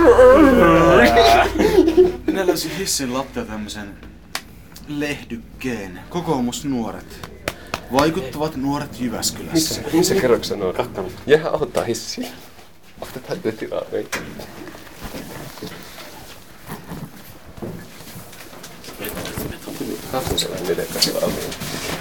Minä löysin hissin lattialta tämmösen lehdykkeen. Kokoomusnuoret. Vaikuttavat nuoret Jyväskylässä. Missä kerroksessa ne on? Jää auttaa hissiä. Otetaan te tilaa meitä. Katso sellainen edekäs valmiin.